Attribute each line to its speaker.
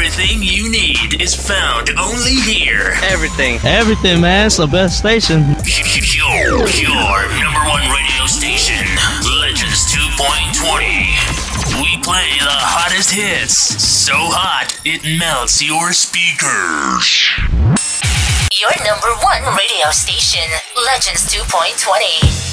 Speaker 1: Everything you need is found only here.
Speaker 2: Everything, man. It's the best station.
Speaker 1: Your number one radio station, Legends 2.20. We play the hottest hits. So hot, it melts your speakers.
Speaker 3: Your number one radio station, Legends 2.20.